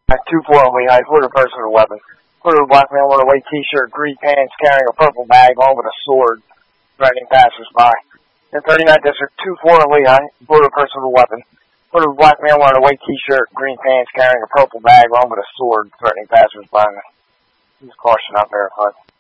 2-4 on Lehigh, quarter person with a weapon. Quarter black man with a white t-shirt, green pants, carrying a purple bag, along with a sword, threatening passers-by. In 39th District, 2-4 on Lehigh, quarter person with a weapon. Quarter black man wearing a white t-shirt, green pants, carrying a purple bag, along with a sword, threatening passers-by. Use caution not verified.